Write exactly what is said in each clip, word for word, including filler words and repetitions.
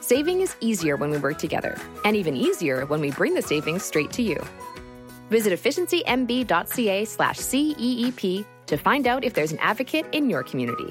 Saving is easier when we work together, and even easier when we bring the savings straight to you. Visit efficiency m b.ca slash C E E P to find out if there's an advocate in your community.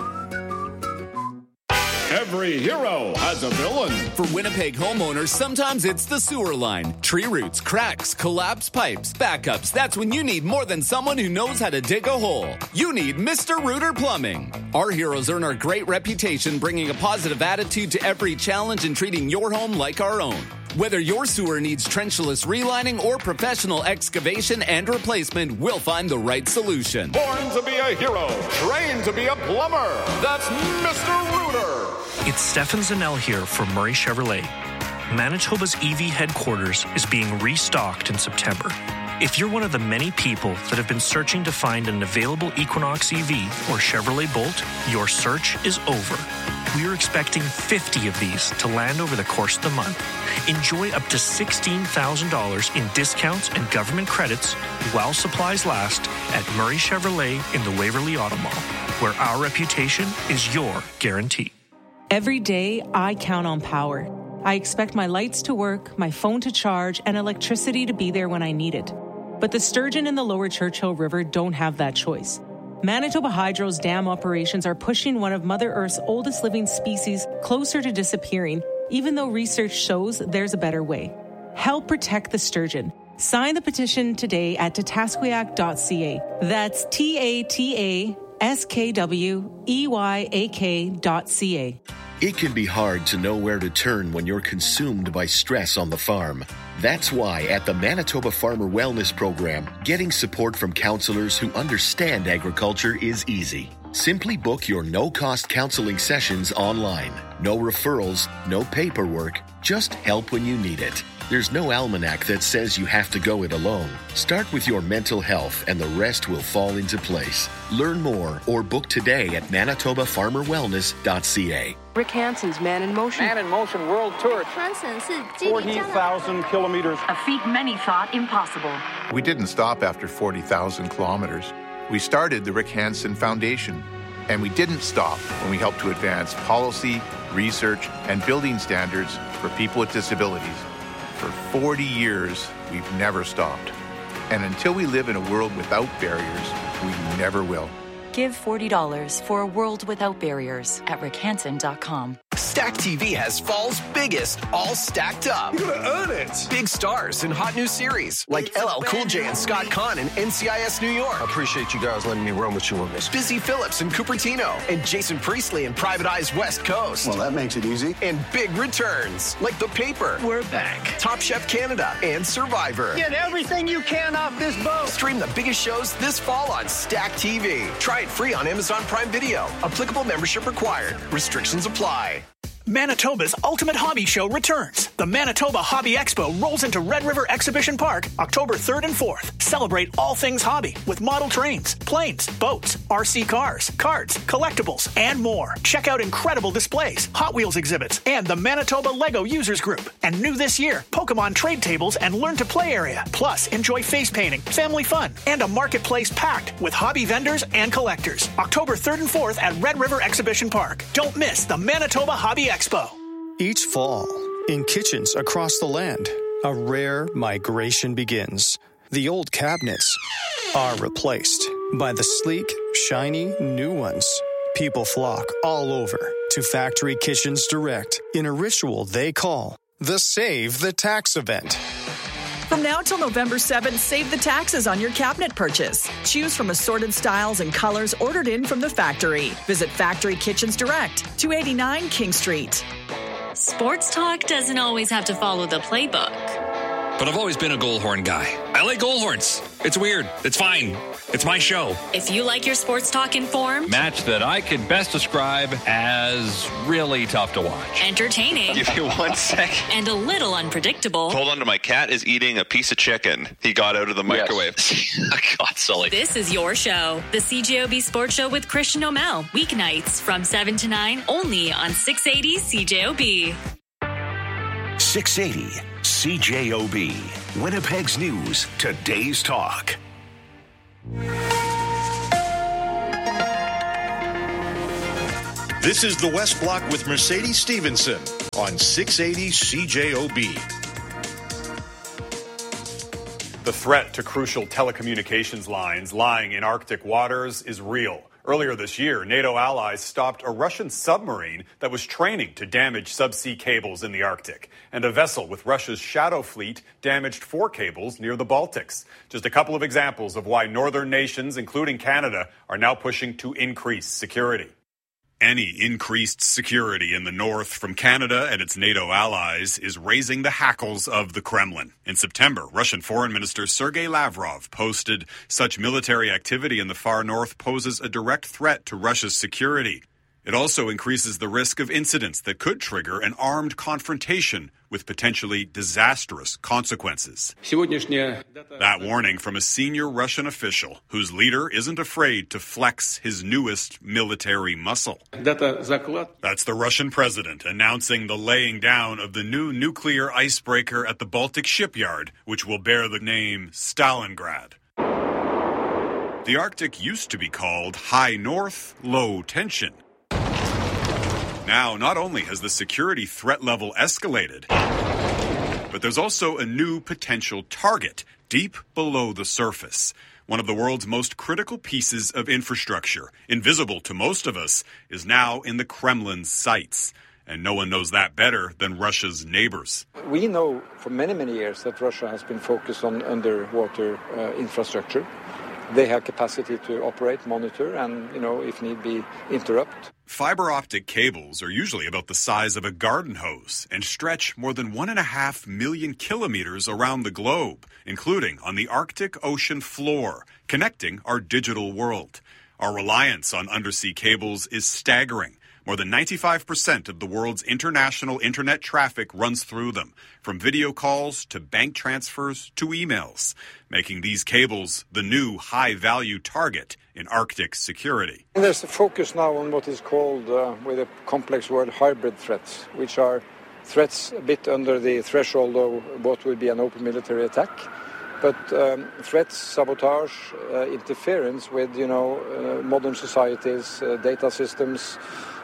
Every hero has a villain. For Winnipeg homeowners, sometimes it's the sewer line. Tree roots, cracks, collapsed pipes, backups. That's when you need more than someone who knows how to dig a hole. You need Mister Rooter Plumbing. Our heroes earn our great reputation, bringing a positive attitude to every challenge and treating your home like our own. Whether your sewer needs trenchless relining or professional excavation and replacement, we'll find the right solution. Born to be a hero, trained to be a plumber. That's Mister Rooter. It's Stefan Zanel here from Murray Chevrolet. Manitoba's E V headquarters is being restocked in September. If you're one of the many people that have been searching to find an available Equinox E V or Chevrolet Bolt, your search is over. We are expecting fifty of these to land over the course of the month. Enjoy up to sixteen thousand dollars in discounts and government credits while supplies last at Murray Chevrolet in the Waverly Auto Mall, where our reputation is your guarantee. Every day, I count on power. I expect my lights to work, my phone to charge, and electricity to be there when I need it. But the sturgeon in the lower Churchill River don't have that choice. Manitoba Hydro's dam operations are pushing one of Mother Earth's oldest living species closer to disappearing, even though research shows there's a better way. Help protect the sturgeon. Sign the petition today at tatasquiac dot c a. That's T A T A S K W E Y A K dot C A. It can be hard to know where to turn when you're consumed by stress on the farm. That's why at the Manitoba Farmer Wellness Program, getting support from counselors who understand agriculture is easy. Simply book your no-cost counseling sessions online. No referrals, no paperwork, just help when you need it. There's no almanac that says you have to go it alone. Start with your mental health and the rest will fall into place. Learn more or book today at manitoba farmer wellness dot c a. Rick Hansen's Man in Motion. Man in Motion World Tour. forty thousand kilometers. A feat many thought impossible. We didn't stop after forty thousand kilometers. We started the Rick Hansen Foundation. And we didn't stop when we helped to advance policy, research, and building standards for people with disabilities. For forty years, we've never stopped. And until we live in a world without barriers, we never will. Give forty dollars for a world without barriers at rick hansen dot com. Stack T V has fall's biggest, all stacked up. You're gonna earn it. Big stars in hot new series like L L Cool J and Scott Conn in N C I S New York. I appreciate you guys letting me run with you on this. Busy Phillips in Cupertino and Jason Priestley in Private Eye's West Coast. Well, that makes it easy. And big returns like The Paper. We're back. Top Chef Canada and Survivor. Get everything you can off this boat. Stream the biggest shows this fall on Stack T V. Try it free on Amazon Prime Video. Applicable membership required. Restrictions apply. Manitoba's Ultimate Hobby Show returns. The Manitoba Hobby Expo rolls into Red River Exhibition Park October third and fourth. Celebrate all things hobby with model trains, planes, boats, R C cars, cards, collectibles, and more. Check out incredible displays, Hot Wheels exhibits, and the Manitoba Lego Users Group. And new this year, Pokemon trade tables and learn to play area. Plus, enjoy face painting, family fun, and a marketplace packed with hobby vendors and collectors. October third and fourth at Red River Exhibition Park. Don't miss the Manitoba Hobby Expo. Each fall, in kitchens across the land, a rare migration begins. The old cabinets are replaced by the sleek, shiny new ones. People flock all over to Factory Kitchens Direct in a ritual they call the Save the Tax event. From now till November seventh, save the taxes on your cabinet purchase. Choose from assorted styles and colors ordered in from the factory. Visit Factory Kitchens Direct, two eighty-nine King Street. Sports talk doesn't always have to follow the playbook. But I've always been a Goalhorn guy. I like Goalhorns. It's weird. It's fine. It's my show. If you like your sports talk informed, match that I could best describe as really tough to watch. Entertaining. Give you one second. And a little unpredictable. Hold on to my cat is eating a piece of chicken he got out of the microwave. Yes. God, Sully. This is your show. The C J O B Sports Show with Christian O'Mell. Weeknights from seven to nine only on six eighty C J O B. six eighty C J O B. Winnipeg's News. Today's Talk. This is the West Block with Mercedes Stevenson. on six eighty C J O B. The threat to crucial telecommunications lines lying in Arctic waters is real. Earlier this year, NATO allies stopped a Russian submarine that was training to damage subsea cables in the Arctic. And a vessel with Russia's Shadow Fleet damaged four cables near the Baltics. Just a couple of examples of why northern nations, including Canada, are now pushing to increase security. Any increased security in the north from Canada and its NATO allies is raising the hackles of the Kremlin. In September, Russian Foreign Minister Sergei Lavrov posted, "Such military activity in the far north poses a direct threat to Russia's security. It also increases the risk of incidents that could trigger an armed confrontation with potentially disastrous consequences." That warning from a senior Russian official whose leader isn't afraid to flex his newest military muscle. That's the Russian president announcing the laying down of the new nuclear icebreaker at the Baltic shipyard, which will bear the name Stalingrad. The Arctic used to be called High North, Low Tension. Now, not only has the security threat level escalated, but there's also a new potential target deep below the surface. One of the world's most critical pieces of infrastructure, invisible to most of us, is now in the Kremlin's sights. And no one knows that better than Russia's neighbors. We know for many, many years that Russia has been focused on underwater uh, infrastructure. They have capacity to operate, monitor, and, you know, if need be, interrupt. Fiber optic cables are usually about the size of a garden hose and stretch more than one and a half million kilometers around the globe, including on the Arctic Ocean floor, connecting our digital world. Our reliance on undersea cables is staggering. More than ninety-five percent of the world's international internet traffic runs through them, from video calls to bank transfers to emails, making these cables the new high-value target in Arctic security. And there's a focus now on what is called, uh, with a complex word, hybrid threats, which are threats a bit under the threshold of what would be an open military attack. But um, threats, sabotage, uh, interference with, you know, uh, modern societies, uh, data systems,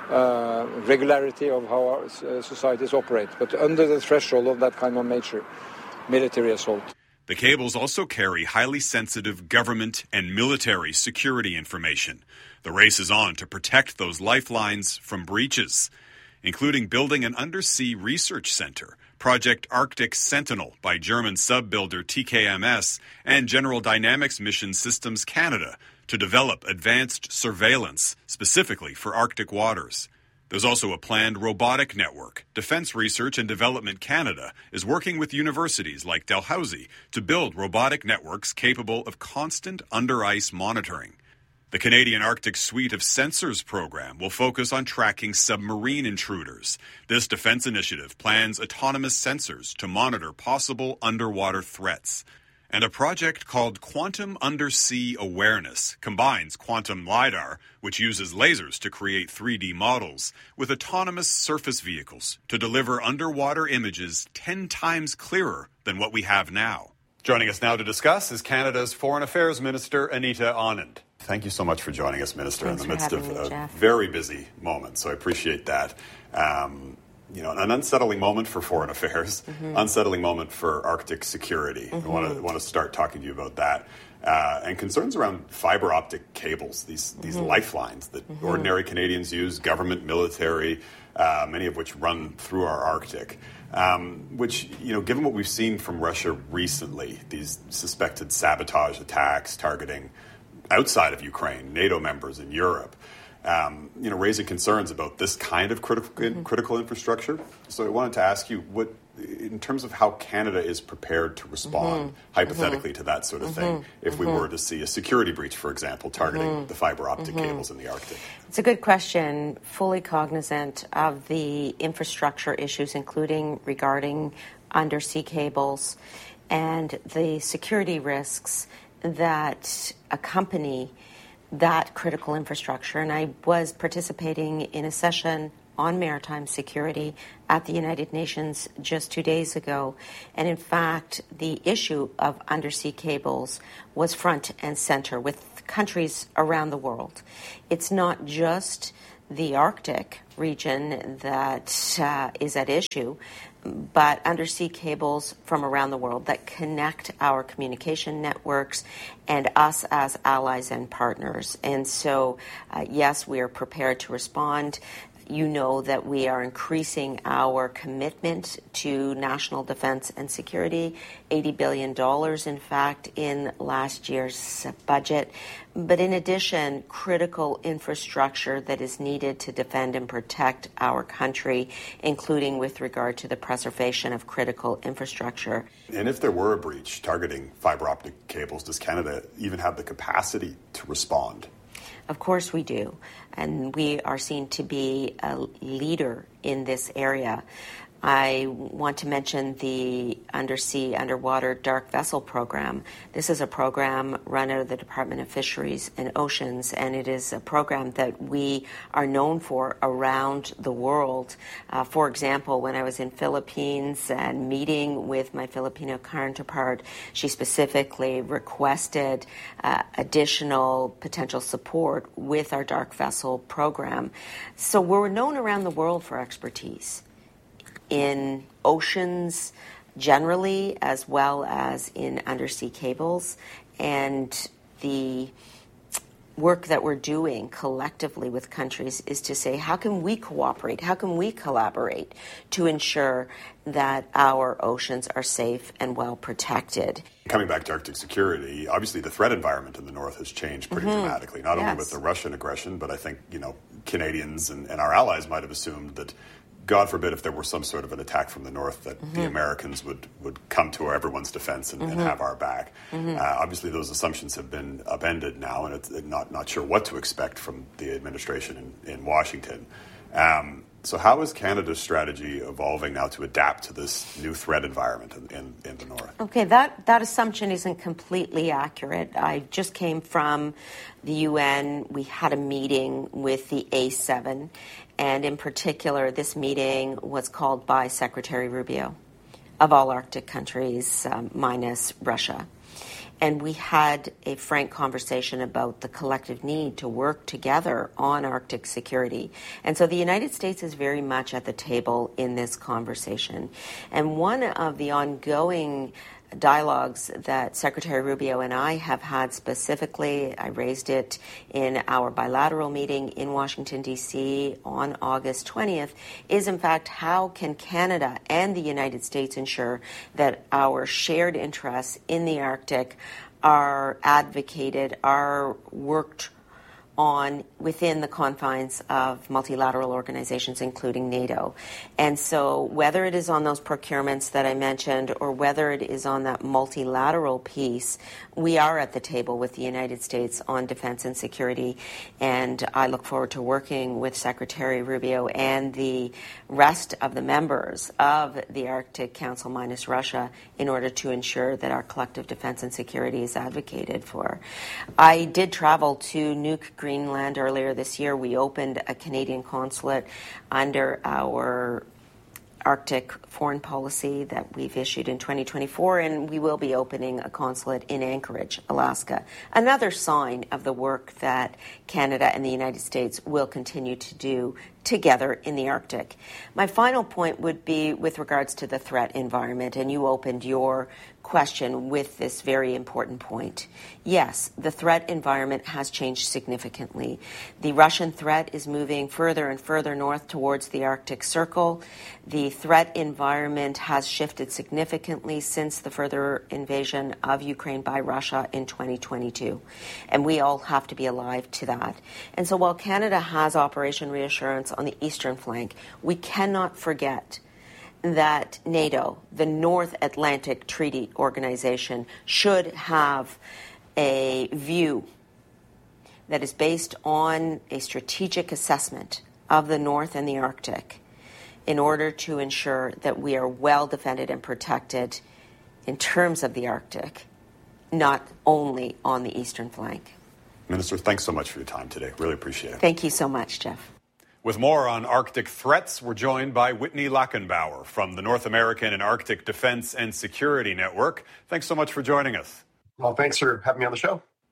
Uh, regularity of how our uh, societies operate, but under the threshold of that kind of nature, military assault. The cables also carry highly sensitive government and military security information. The race is on to protect those lifelines from breaches, including building an undersea research center, Project Arctic Sentinel by German sub-builder T K M S and General Dynamics Mission Systems Canada, to develop advanced surveillance specifically for Arctic waters. There's also a planned robotic network. Defense Research and Development Canada is working with universities like Dalhousie to build robotic networks capable of constant under-ice monitoring. The Canadian Arctic Suite of Sensors program will focus on tracking submarine intruders. This defense initiative plans autonomous sensors to monitor possible underwater threats. And a project called Quantum Undersea Awareness combines quantum LiDAR, which uses lasers to create three D models, with autonomous surface vehicles to deliver underwater images ten times clearer than what we have now. Joining us now to discuss is Canada's Foreign Affairs Minister, Anita Anand. Thank you so much for joining us, Minister, Thanks in the midst of me, a Jeff. very busy moment, so I appreciate that. Um, You know, an unsettling moment for foreign affairs, mm-hmm. unsettling moment for Arctic security. Mm-hmm. I want to want to start talking to you about that. Uh, and concerns around fiber optic cables, these these mm-hmm. lifelines that mm-hmm. ordinary Canadians use, government, military, uh, many of which run through our Arctic. Um, which, you know, given what we've seen from Russia recently, these suspected sabotage attacks targeting outside of Ukraine, NATO members in Europe, Um, you know, raising concerns about this kind of critical mm-hmm. critical infrastructure. So I wanted to ask you, what, in terms of how Canada is prepared to respond mm-hmm. hypothetically mm-hmm. to that sort of thing, if mm-hmm. we were to see a security breach, for example, targeting mm-hmm. the fiber optic mm-hmm. cables in the Arctic? It's a good question. Fully cognizant of the infrastructure issues, including regarding undersea cables and the security risks that accompany that critical infrastructure. And I was participating in a session on maritime security at the United Nations just two days ago. And in fact, the issue of undersea cables was front and center with countries around the world. It's not just the Arctic region that uh, is at issue, but undersea cables from around the world that connect our communication networks and us as allies and partners. And so, uh, yes, we are prepared to respond. You know that we are increasing our commitment to national defense and security, eighty billion dollars, in fact, in last year's budget. But in addition, critical infrastructure that is needed to defend and protect our country, including with regard to the preservation of critical infrastructure. And if there were a breach targeting fiber optic cables, does Canada even have the capacity to respond? Of course we do, and we are seen to be a leader in this area. I want to mention the Undersea Underwater Dark Vessel Program. This is a program run out of the Department of Fisheries and Oceans, and it is a program that we are known for around the world. Uh, for example, when I was in Philippines and meeting with my Filipino counterpart, she specifically requested uh, additional potential support with our Dark Vessel Program. So we're known around the world for expertise in oceans generally, as well as in undersea cables. And the work that we're doing collectively with countries is to say, how can we cooperate? How can we collaborate to ensure that our oceans are safe and well protected? Coming back to Arctic security, obviously the threat environment in the north has changed pretty mm-hmm. dramatically, not yes. only with the Russian aggression, but I think, you know, Canadians and, and our allies might have assumed that, God forbid, if there were some sort of an attack from the north, that mm-hmm. the Americans would, would come to everyone's defense and, mm-hmm. and have our back. Mm-hmm. Uh, obviously, those assumptions have been upended now, and it's not not sure what to expect from the administration in, in Washington. Um, so how is Canada's strategy evolving now to adapt to this new threat environment in, in, in the north? Okay, that, that assumption isn't completely accurate. I just came from the U N. We had a meeting with the A seven. And in particular, this meeting was called by Secretary Rubio of all Arctic countries, um, minus Russia. And we had a frank conversation about the collective need to work together on Arctic security. And so the United States is very much at the table in this conversation. And one of the ongoing dialogues that Secretary Rubio and I have had specifically, I raised it in our bilateral meeting in Washington, D C on August twentieth, is in fact how can Canada and the United States ensure that our shared interests in the Arctic are advocated, are worked on within the confines of multilateral organizations, including NATO. And so whether it is on those procurements that I mentioned or whether it is on that multilateral piece, we are at the table with the United States on defense and security. And I look forward to working with Secretary Rubio and the rest of the members of the Arctic Council, minus Russia, in order to ensure that our collective defense and security is advocated for. I did travel to Nuuk, Greenland earlier this year. We opened a Canadian consulate under our Arctic foreign policy that we've issued in twenty twenty-four, and we will be opening a consulate in Anchorage, Alaska. Another sign of the work that Canada and the United States will continue to do together in the Arctic. My final point would be with regards to the threat environment, and you opened your question with this very important point. Yes, the threat environment has changed significantly. The Russian threat is moving further and further north towards the Arctic Circle. The threat environment has shifted significantly since the further invasion of Ukraine by Russia in twenty twenty-two. And we all have to be alive to that. And so while Canada has Operation Reassurance on the eastern flank, we cannot forget that NATO, the North Atlantic Treaty Organization, should have a view that is based on a strategic assessment of the North and the Arctic in order to ensure that we are well defended and protected in terms of the Arctic, not only on the eastern flank. Minister, thanks so much for your time today. Really appreciate it. Thank you so much, Jeff. With more on Arctic threats, we're joined by Whitney Lackenbauer from the North American and Arctic Defense and Security Network. Thanks so much for joining us. Well, thanks for having me on the show.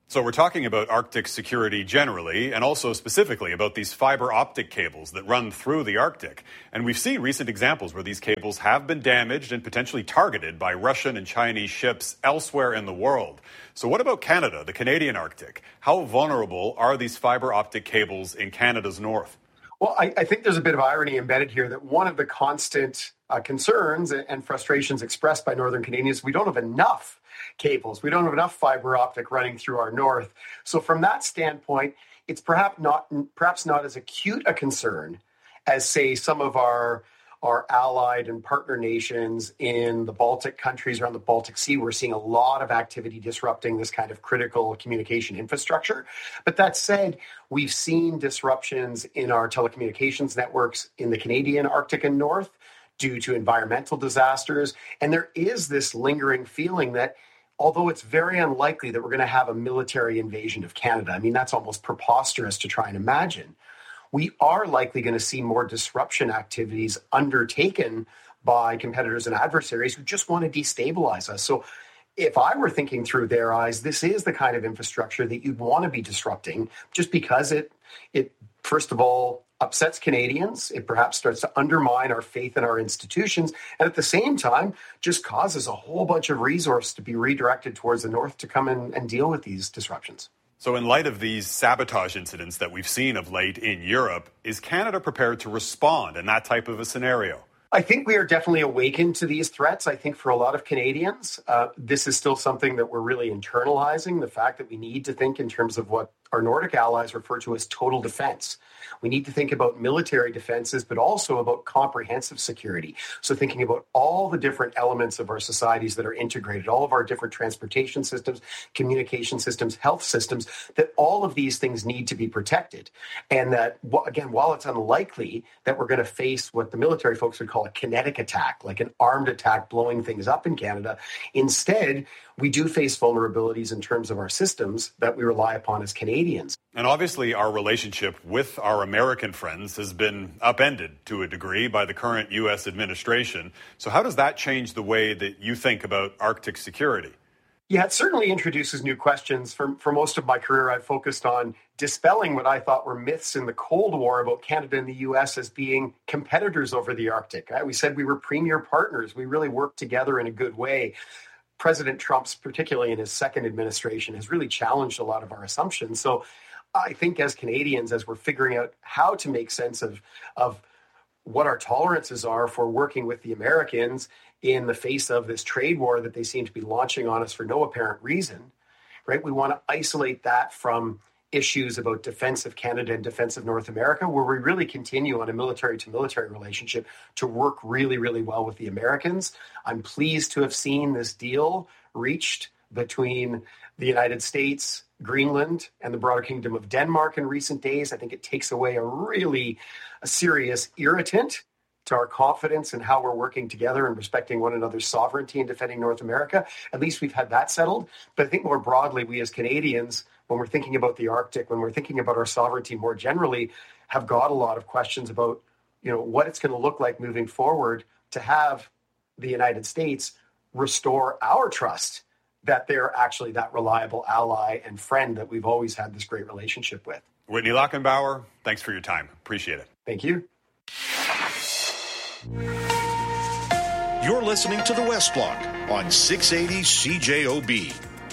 So we're talking about Arctic security generally, and also specifically about these fiber optic cables that run through the Arctic. And we've seen recent examples where these cables have been damaged and potentially targeted by Russian and Chinese ships elsewhere in the world. So what about Canada, the Canadian Arctic? How vulnerable are these fiber optic cables in Canada's north? Well, I, I think there's a bit of irony embedded here that one of the constant uh, concerns and frustrations expressed by Northern Canadians, we don't have enough cables. We don't have enough fiber optic running through our north. So from that standpoint, it's perhaps not perhaps not as acute a concern as, say, some of our our allied and partner nations in the Baltic countries around the Baltic Sea. We're seeing a lot of activity disrupting this kind of critical communication infrastructure. But that said, we've seen disruptions in our telecommunications networks in the Canadian Arctic and North due to environmental disasters. And there is this lingering feeling that although it's very unlikely that we're going to have a military invasion of Canada, I mean, that's almost preposterous to try and imagine, we are likely going to see more disruption activities undertaken by competitors and adversaries who just want to destabilize us. So if I were thinking through their eyes, this is the kind of infrastructure that you'd want to be disrupting just because it, it first of all, upsets Canadians. It perhaps starts to undermine our faith in our institutions. And at the same time, just causes a whole bunch of resources to be redirected towards the north to come in and deal with these disruptions. So in light of these sabotage incidents that we've seen of late in Europe, is Canada prepared to respond in that type of a scenario? I think we are definitely awakened to these threats. I think for a lot of Canadians, uh, this is still something that we're really internalizing, the fact that we need to think in terms of what our Nordic allies refer to as total defense. We need to think about military defenses, but also about comprehensive security. So thinking about all the different elements of our societies that are integrated, all of our different transportation systems, communication systems, health systems, that all of these things need to be protected. And that, again, while it's unlikely that we're going to face what the military folks would call a kinetic attack, like an armed attack blowing things up in Canada, instead, we do face vulnerabilities in terms of our systems that we rely upon as Canadians. And obviously our relationship with our American friends has been upended to a degree by the current U S administration. So how does that change the way that you think about Arctic security? Yeah, it certainly introduces new questions. For, for most of my career, I've focused on dispelling what I thought were myths in the Cold War about Canada and the U S as being competitors over the Arctic. We said we were premier partners. We really worked together in a good way. President Trump's, particularly in his second administration, has really challenged a lot of our assumptions. So I think as Canadians, as we're figuring out how to make sense of, of what our tolerances are for working with the Americans in the face of this trade war that they seem to be launching on us for no apparent reason, right? We want to isolate that from issues about defense of Canada and defense of North America, where we really continue on a military-to-military relationship to work really, really well with the Americans. I'm pleased to have seen this deal reached between the United States, Greenland, and the broader Kingdom of Denmark in recent days. I think it takes away a really a serious irritant to our confidence in how we're working together and respecting one another's sovereignty and defending North America. At least we've had that settled. But I think more broadly, we as Canadians, when we're thinking about the Arctic, when we're thinking about our sovereignty more generally, have got a lot of questions about, you know, what it's going to look like moving forward to have the United States restore our trust that they're actually that reliable ally and friend that we've always had this great relationship with. Whitney Lockenbauer, thanks for your time. Appreciate it. Thank you. You're listening to The West Block on six eighty C J O B.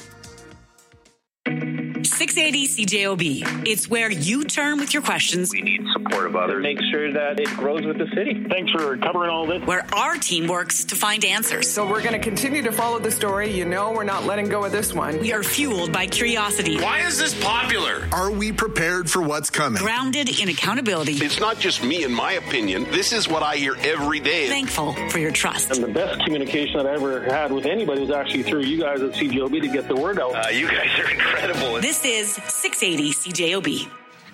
six eighty C J O B. It's where you turn with your questions. We need support of others. Make sure that it grows with the city. Thanks for covering all this. Where our team works to find answers. So we're going to continue to follow the story. You know we're not letting go of this one. We are fueled by curiosity. Why is this popular? Are we prepared for what's coming? Grounded in accountability. It's not just me and my opinion. This is what I hear every day. Thankful for your trust. And the best communication that I ever had with anybody was actually through you guys at C J O B to get the word out. Uh, you guys are incredible. This is six eighty C J O B.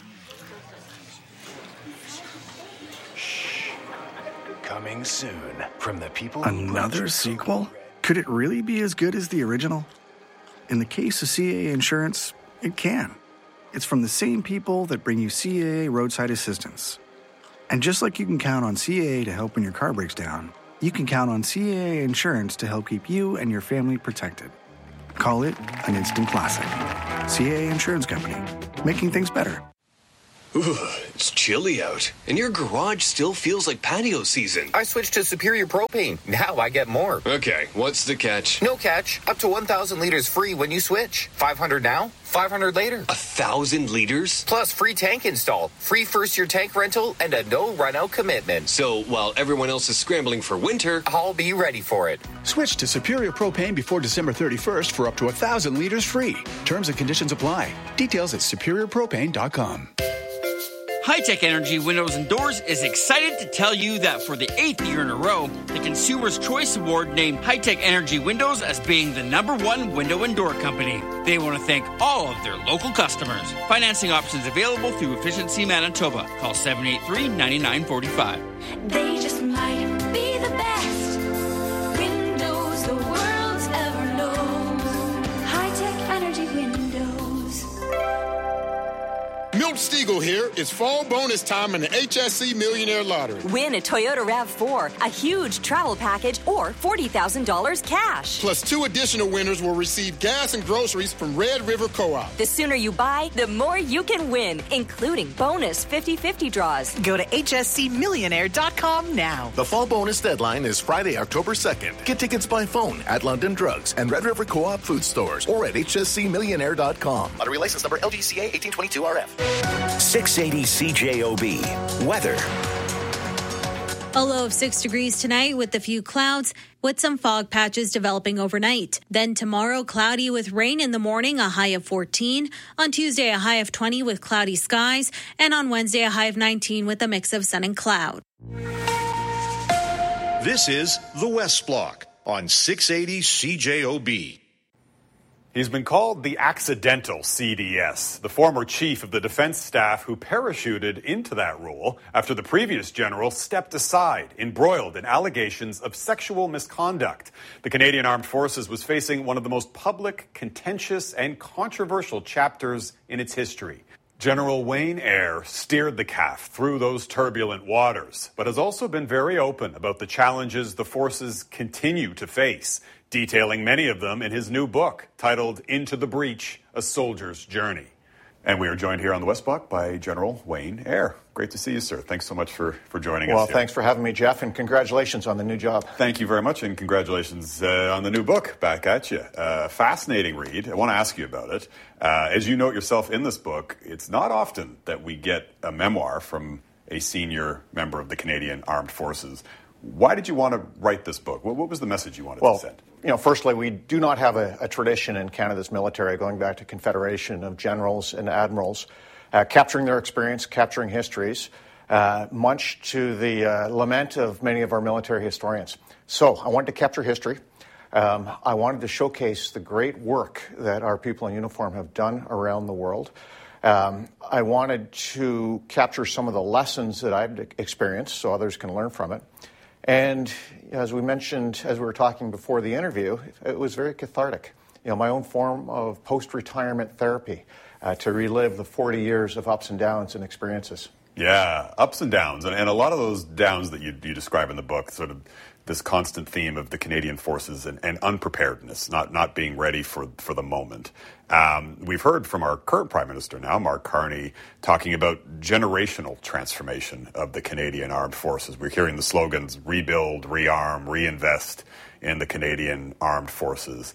Shh. Coming soon from the people. Another sequel? Could it really be as good as the original? In the case of C A A Insurance, it can. It's from the same people that bring you C A A Roadside Assistance. And just like you can count on C A A to help when your car breaks down, you can count on C A A Insurance to help keep you and your family protected. Call it an instant classic. C A A Insurance Company, making things better. Ooh, it's chilly out, and your garage still feels like patio season. I switched to Superior Propane. Now I get more. Okay, what's the catch? No catch. Up to one thousand liters free when you switch. five hundred now, five hundred later. A thousand liters? Plus free tank install, free first-year tank rental, and a no run-out commitment. So while everyone else is scrambling for winter, I'll be ready for it. Switch to Superior Propane before December thirty-first for up to one thousand liters free. Terms and conditions apply. Details at superior propane dot com. High-Tech Energy Windows and Doors is excited to tell you that for the eighth year in a row, the Consumer's Choice Award named High-Tech Energy Windows as being the number one window and door company. They want to thank all of their local customers. Financing options available through Efficiency Manitoba. Call seven eight three, nine nine four five. They just might be the best windows the world's ever known. High-Tech Energy Windows. Milt Stiegel here. It's fall bonus time in the H S C Millionaire Lottery. Win a Toyota RAV four, a huge travel package, or forty thousand dollars cash. Plus, two additional winners will receive gas and groceries from Red River Co-op. The sooner you buy, the more you can win, including bonus fifty-fifty draws. Go to H S C millionaire dot com now. The fall bonus deadline is Friday, October second. Get tickets by phone at London Drugs and Red River Co-op food stores or at H S C millionaire dot com. Lottery license number L G C A eighteen twenty-two R F. six eighty C J O B. Weather. A low of six degrees tonight with a few clouds, with some fog patches developing overnight. Then tomorrow, cloudy with rain in the morning, a high of fourteen. On Tuesday, a high of twenty with cloudy skies. And on Wednesday, a high of nineteen with a mix of sun and cloud. This is The West Block on six eighty C J O B. He's been called the accidental C D S, the former chief of the defense staff who parachuted into that role after the previous general stepped aside, embroiled in allegations of sexual misconduct. The Canadian Armed Forces was facing one of the most public, contentious, and controversial chapters in its history. General Wayne Eyre steered the C A F through those turbulent waters, but has also been very open about the challenges the forces continue to face, detailing many of them in his new book titled Into the Breach, A Soldier's Journey. And we are joined here on the West Block by General Wayne Eyre. Great to see you, sir. Thanks so much for, for joining well, us. Well, thanks for having me, Jeff, and congratulations on the new job. Thank you very much, and congratulations uh, on the new book. Back at you. Uh, fascinating read. I want to ask you about it. Uh, as you note yourself in this book, it's not often that we get a memoir from a senior member of the Canadian Armed Forces. Why did you want to write this book? What, what was the message you wanted well, to send? You know, firstly, we do not have a, a tradition in Canada's military going back to Confederation of generals and admirals, uh, capturing their experience, capturing histories, uh, much to the uh, lament of many of our military historians. So I wanted to capture history. Um, I wanted to showcase the great work that our people in uniform have done around the world. Um, I wanted to capture some of the lessons that I've experienced so others can learn from it. And as we mentioned, as we were talking before the interview, it was very cathartic. You know, my own form of post-retirement therapy uh, to relive the forty years of ups and downs and experiences. Yeah, ups and downs. And, and a lot of those downs that you, you describe in the book, sort of this constant theme of the Canadian forces and, and unpreparedness, not not being ready for, for the moment. Um, we've heard from our current Prime Minister now, Mark Carney, talking about generational transformation of the Canadian Armed Forces. We're hearing the slogans, rebuild, rearm, reinvest in the Canadian Armed Forces.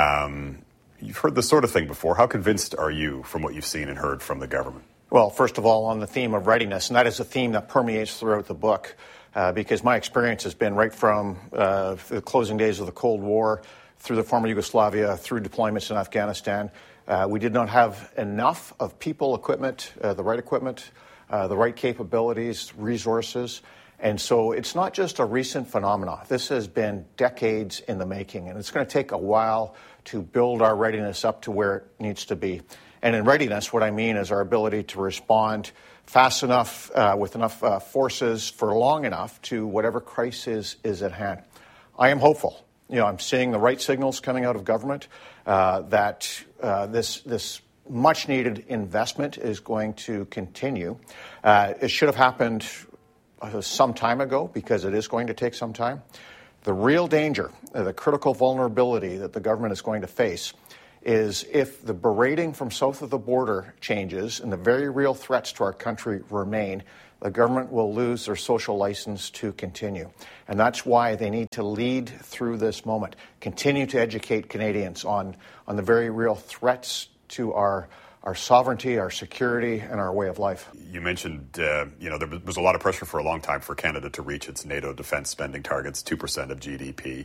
Um, you've heard this sort of thing before. How convinced are you from what you've seen and heard from the government? Well, first of all, on the theme of readiness, and that is a theme that permeates throughout the book, uh, because my experience has been right from uh, the closing days of the Cold War through the former Yugoslavia, through deployments in Afghanistan. Uh, we did not have enough of people, equipment, uh, the right equipment, uh, the right capabilities, resources. And so it's not just a recent phenomenon. This has been decades in the making, and it's going to take a while to build our readiness up to where it needs to be. And in readiness, what I mean is our ability to respond fast enough, uh, with enough uh, forces for long enough to whatever crisis is at hand. I am hopeful. You know, I'm seeing the right signals coming out of government uh, that uh, this this much-needed investment is going to continue. Uh, it should have happened uh, some time ago because it is going to take some time. The real danger, uh, the critical vulnerability that the government is going to face is if the berating from south of the border changes and the very real threats to our country remain, the government will lose their social license to continue. And that's why they need to lead through this moment, continue to educate Canadians on, on the very real threats to our our sovereignty, our security, and our way of life. You mentioned, uh, you know, there was a lot of pressure for a long time for Canada to reach its NATO defense spending targets, two percent of G D P.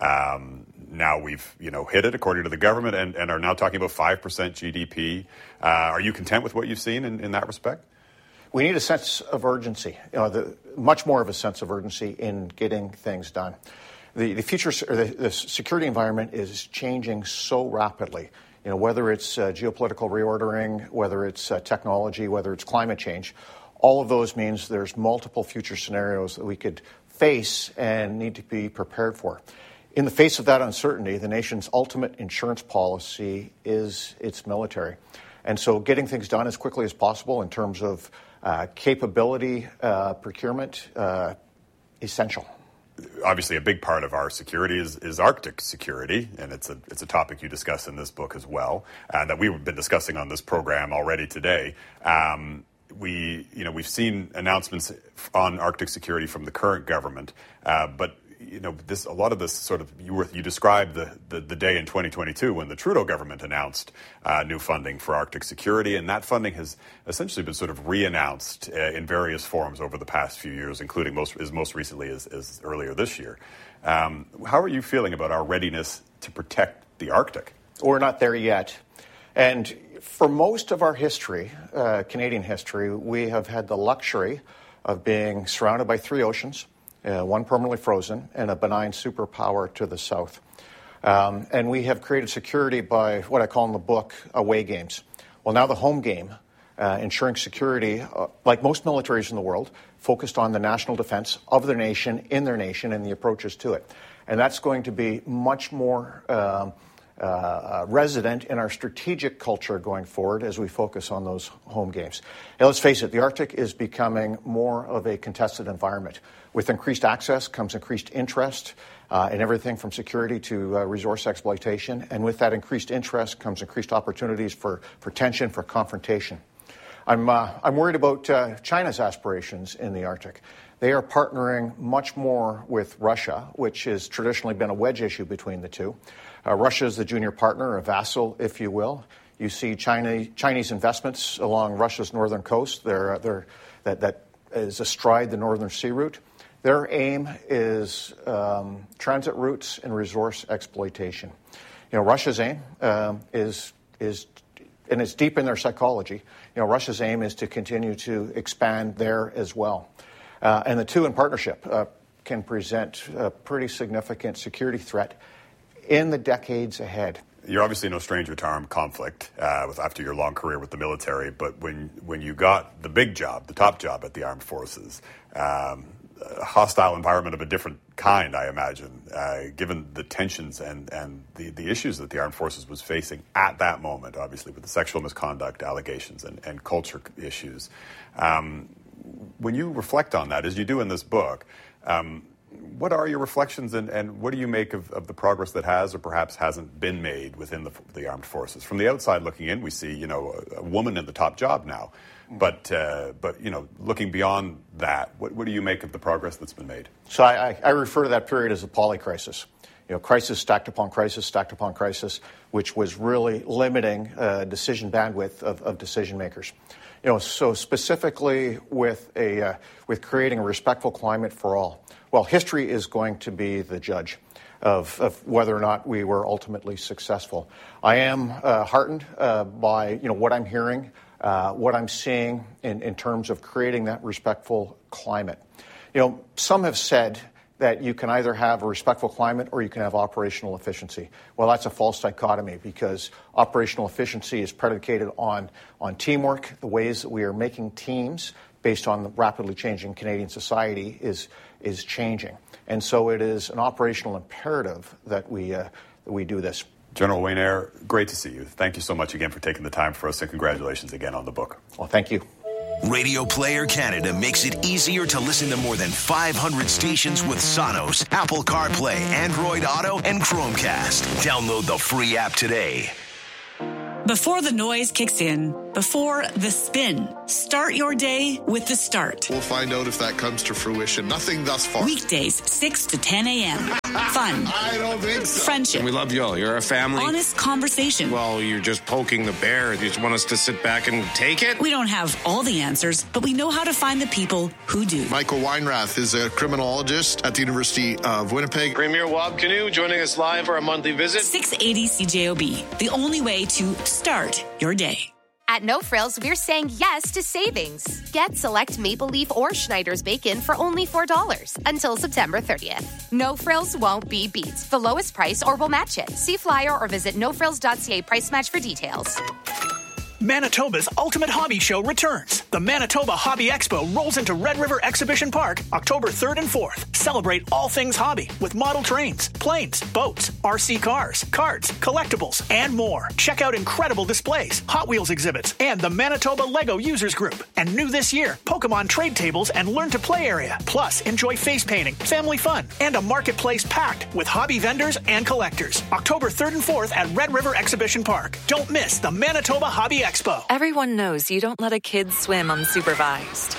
Um, now we've, you know, hit it according to the government and, and are now talking about five percent G D P. Uh, are you content with what you've seen in, in that respect? We need a sense of urgency, you know, the, much more of a sense of urgency in getting things done. The, the future, or the, the security environment is changing so rapidly. You know, whether it's uh, geopolitical reordering, whether it's uh, technology, whether it's climate change, all of those means there's multiple future scenarios that we could face and need to be prepared for. In the face of that uncertainty, the nation's ultimate insurance policy is its military. And so getting things done as quickly as possible in terms of uh, capability uh, procurement, uh, essential. Obviously, a big part of our security is, is Arctic security, and it's a it's a topic you discuss in this book as well, and that we've been discussing on this program already today. Um, we you know we've seen announcements on Arctic security from the current government, uh, but you know this a lot of this sort of you were, you described the, the the day in twenty twenty-two when the Trudeau government announced uh, new funding for Arctic security, and that funding has essentially been sort of re-announced uh, in various forms over the past few years, including most as most recently as, as earlier this year. Um, how are you feeling about our readiness to protect the Arctic? We're not there yet, and for most of our history, uh, Canadian history, we have had the luxury of being surrounded by three oceans. Uh, one permanently frozen, and a benign superpower to the south. Um, and we have created security by what I call in the book away games. Well, now the home game, uh, ensuring security, uh, like most militaries in the world, focused on the national defense of their nation, in their nation, and the approaches to it. And that's going to be much more um, uh, resident in our strategic culture going forward as we focus on those home games. Now, let's face it, the Arctic is becoming more of a contested environment. With increased access comes increased interest uh, in everything from security to uh, resource exploitation. And with that increased interest comes increased opportunities for, for tension, for confrontation. I'm, uh, I'm worried about uh, China's aspirations in the Arctic. They are partnering much more with Russia, which has traditionally been a wedge issue between the two. Uh, Russia is the junior partner, a vassal, if you will. You see China, Chinese investments along Russia's northern coast. They're, they're, that, that is astride the Northern Sea route. Their aim is um, transit routes and resource exploitation. You know, Russia's aim um, is is, and it's deep in their psychology. You know, Russia's aim is to continue to expand there as well, uh, and the two in partnership uh, can present a pretty significant security threat in the decades ahead. You're obviously no stranger to armed conflict uh, with, after your long career with the military, but when when you got the big job, the top job at the armed forces. Um, A hostile environment of a different kind, I imagine, uh, given the tensions and, and the, the issues that the armed forces was facing at that moment, obviously, with the sexual misconduct allegations and, and culture issues. Um, when you reflect on that, as you do in this book, um, what are your reflections and, and what do you make of, of the progress that has or perhaps hasn't been made within the, the armed forces? From the outside looking in, we see, you know, a, a woman in the top job now. But, uh, but you know, looking beyond that, what, what do you make of the progress that's been made? So I, I refer to that period as a polycrisis. You know, crisis stacked upon crisis, stacked upon crisis, which was really limiting uh, decision bandwidth of, of decision makers. You know, so specifically with a uh, with creating a respectful climate for all. Well, history is going to be the judge of, of whether or not we were ultimately successful. I am uh, heartened uh, by you know what I'm hearing. Uh, what I'm seeing in, in terms of creating that respectful climate. You know, some have said that you can either have a respectful climate or you can have operational efficiency. Well, that's a false dichotomy because operational efficiency is predicated on, on teamwork. The ways that we are making teams based on the rapidly changing Canadian society is, is changing. And so it is an operational imperative that we, uh, that we do this. General Wayne Eyre, great to see you. Thank you so much again for taking the time for us, and congratulations again on the book. Well, thank you. Radio Player Canada makes it easier to listen to more than five hundred stations with Sonos, Apple CarPlay, Android Auto, and Chromecast. Download the free app today. Before the noise kicks in, before the spin, start your day with The Start. We'll find out if that comes to fruition. Nothing thus far. Weekdays, six to ten a.m. Fun. I don't think so. Friendship. We love you all. You're a family. Honest conversation. Well, you're just poking the bear. You just want us to sit back and take it? We don't have all the answers, but we know how to find the people who do. Michael Weinrath is a criminologist at the University of Winnipeg. Premier Wab Canoe joining us live for a monthly visit. six eighty C J O B, the only way to start your day. At No Frills, we're saying yes to savings. Get select Maple Leaf or Schneider's bacon for only four dollars until September thirtieth. No Frills won't be beat. The lowest price or we'll match it. See flyer or visit no frills dot c a price match for details. Manitoba's Ultimate Hobby Show returns. The Manitoba Hobby Expo rolls into Red River Exhibition Park October third and fourth. Celebrate all things hobby with model trains, planes, boats, R C cars, cards, collectibles, and more. Check out incredible displays, Hot Wheels exhibits, and the Manitoba Lego Users Group. And new this year, Pokemon trade tables and learn to play area. Plus, enjoy face painting, family fun, and a marketplace packed with hobby vendors and collectors. October third and fourth at Red River Exhibition Park. Don't miss the Manitoba Hobby Expo. Expo. Everyone knows you don't let a kid swim unsupervised.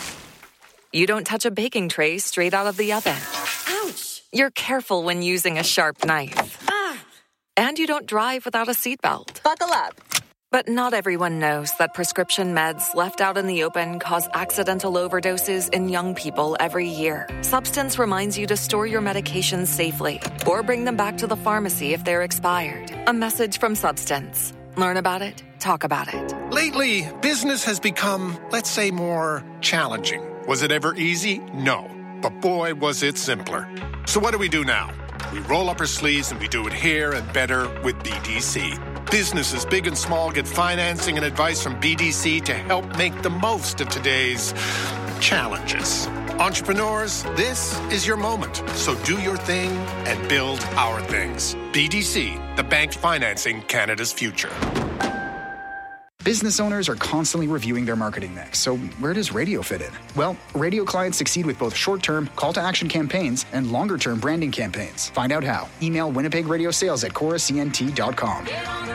You don't touch a baking tray straight out of the oven. Ouch! You're careful when using a sharp knife. Ah. And you don't drive without a seatbelt. Buckle up. But not everyone knows that prescription meds left out in the open cause accidental overdoses in young people every year. Substance reminds you to store your medications safely or bring them back to the pharmacy if they're expired. A message from Substance. Learn about it, talk about it. Lately, business has become, let's say, more challenging. Was it ever easy? No. But boy, was it simpler. So what do we do now? We roll up our sleeves and we do it here and better with B D C. Businesses big and small get financing and advice from B D C to help make the most of today's challenges. Entrepreneurs, this is your moment. So do your thing and build our things. B D C, the bank financing Canada's future. Business owners are constantly reviewing their marketing mix, so where does radio fit in? Well, radio clients succeed with both short-term call-to-action campaigns and longer-term branding campaigns. Find out how. Email Winnipeg Radio Sales at cora c n t dot com.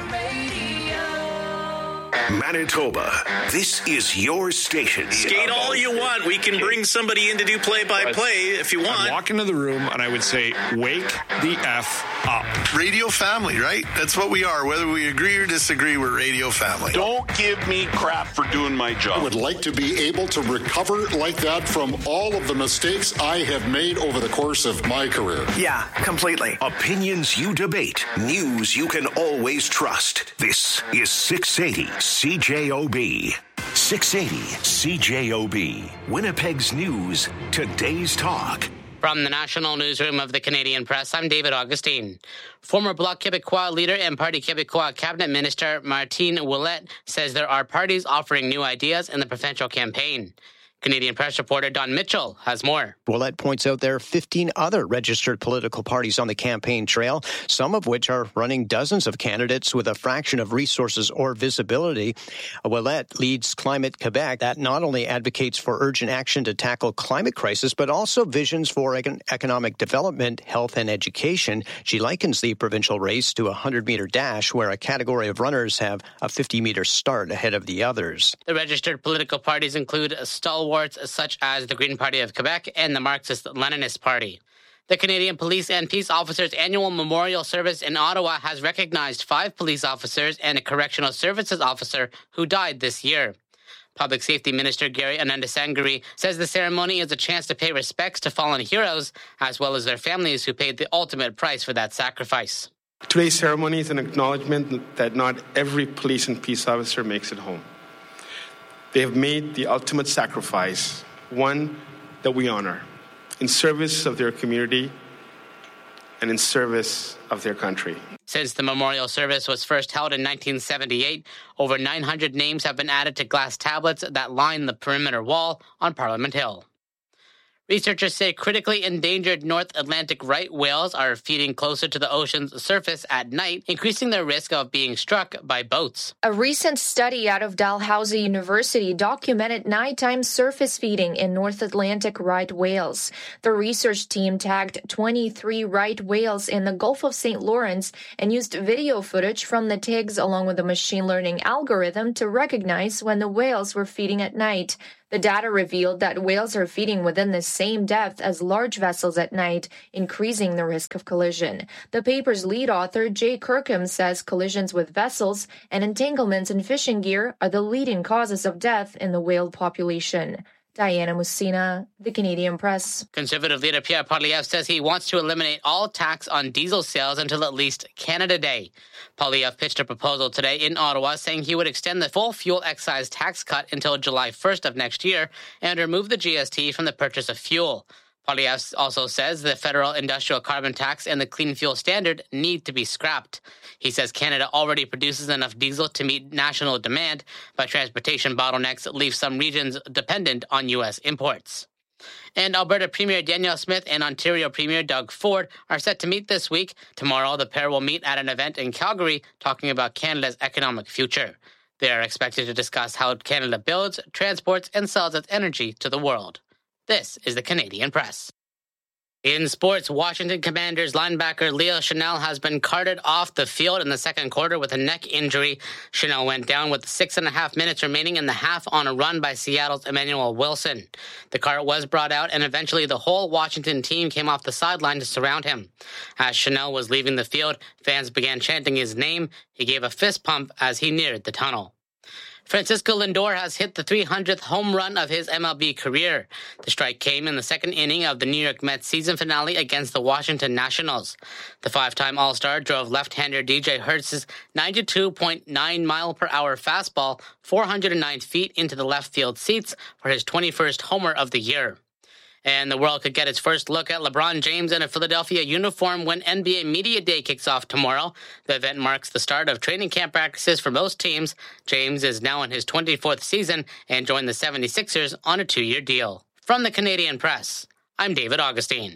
Manitoba, this is your station. Skate all you want. We can bring somebody in to do play-by-play if you want. I'd walk into the room and I would say, wake the F up. Radio family, right? That's what we are. Whether we agree or disagree, we're radio family. Don't give me crap for doing my job. I would like to be able to recover like that from all of the mistakes I have made over the course of my career. Yeah, completely. Opinions you debate. News you can always trust. This is six eighty C J O B. six eighty C J O B. Winnipeg's news, today's talk. From the National Newsroom of the Canadian Press, I'm David Augustine. Former Bloc Québécois leader and Parti Québécois cabinet minister Martine Ouellette says there are parties offering new ideas in the provincial campaign. Canadian Press reporter Don Mitchell has more. Ouellette points out there are fifteen other registered political parties on the campaign trail, some of which are running dozens of candidates with a fraction of resources or visibility. Ouellette leads Climate Quebec, that not only advocates for urgent action to tackle climate crisis, but also visions for economic development, health, and education. She likens the provincial race to a hundred-meter dash, where a category of runners have a fifty-meter start ahead of the others. The registered political parties include stalwarts such as the Green Party of Quebec and the Marxist-Leninist Party. The Canadian Police and Peace Officers Annual Memorial Service in Ottawa has recognized five police officers and a correctional services officer who died this year. Public Safety Minister Gary Anandasangiri says the ceremony is a chance to pay respects to fallen heroes, as well as their families who paid the ultimate price for that sacrifice. Today's ceremony is an acknowledgement that not every police and peace officer makes it home. They have made the ultimate sacrifice, one that we honor, in service of their community and in service of their country. Since the memorial service was first held in nineteen seventy-eight, over nine hundred names have been added to glass tablets that line the perimeter wall on Parliament Hill. Researchers say critically endangered North Atlantic right whales are feeding closer to the ocean's surface at night, increasing their risk of being struck by boats. A recent study out of Dalhousie University documented nighttime surface feeding in North Atlantic right whales. The research team tagged twenty-three right whales in the Gulf of Saint Lawrence and used video footage from the tags along with a machine learning algorithm to recognize when the whales were feeding at night. The data revealed that whales are feeding within the same depth as large vessels at night, increasing the risk of collision. The paper's lead author, Jay Kirkham, says collisions with vessels and entanglements in fishing gear are the leading causes of death in the whale population. Diana Mussina, The Canadian Press. Conservative leader Pierre Poilievre says he wants to eliminate all tax on diesel sales until at least Canada Day. Poilievre pitched a proposal today in Ottawa saying he would extend the full fuel excise tax cut until July first of next year and remove the G S T from the purchase of fuel. Poilievre also says the federal industrial carbon tax and the clean fuel standard need to be scrapped. He says Canada already produces enough diesel to meet national demand, but transportation bottlenecks leave some regions dependent on U S imports. And Alberta Premier Danielle Smith and Ontario Premier Doug Ford are set to meet this week. Tomorrow, the pair will meet at an event in Calgary talking about Canada's economic future. They are expected to discuss how Canada builds, transports, and sells its energy to the world. This is the Canadian Press. In sports, Washington Commanders linebacker Leo Chenal has been carted off the field in the second quarter with a neck injury. Chenal went down with six and a half minutes remaining in the half on a run by Seattle's Emmanuel Wilson. The cart was brought out, and eventually the whole Washington team came off the sideline to surround him. As Chenal was leaving the field, fans began chanting his name. He gave a fist pump as he neared the tunnel. Francisco Lindor has hit the three hundredth home run of his M L B career. The strike came in the second inning of the New York Mets season finale against the Washington Nationals. The five-time All-Star drove left-hander D J Hertz's ninety-two point nine mile per hour fastball four hundred nine feet into the left field seats for his twenty-first homer of the year. And the world could get its first look at LeBron James in a Philadelphia uniform when N B A Media Day kicks off tomorrow. The event marks the start of training camp practices for most teams. James is now in his twenty-fourth season and joined the seventy-sixers on a two-year deal. From the Canadian Press, I'm David Augustine.